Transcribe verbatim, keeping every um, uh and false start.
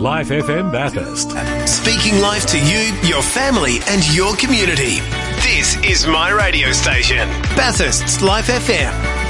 Life F M Bathurst. Speaking life to you, your family and your community. This is my radio station, Bathurst's Life F M.